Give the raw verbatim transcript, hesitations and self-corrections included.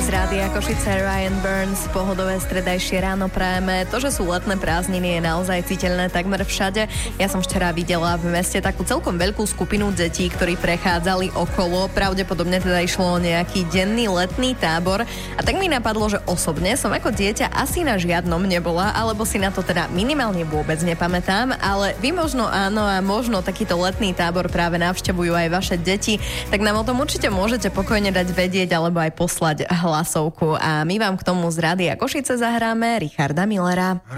Z Rádia Košice Ryan Burns, pohodové stredajšie ráno prajeme. To, že sú letné prázdniny, je naozaj citeľné takmer všade. Ja som včera videla v meste takú celkom veľkú skupinu detí, ktorí prechádzali okolo. Pravdepodobne teda išlo o nejaký denný letný tábor. A tak mi napadlo, že osobne som ako dieťa asi na žiadnom nebola, alebo si na to teda minimálne vôbec nepamätám, ale vy možno áno a možno takýto letný tábor práve navštevujú aj vaše deti. Tak nám o tom určite môžete pokojne dať vedieť alebo aj poslať hlasovku. A my vám k tomu z Rádia Košice zahráme Richarda Millera.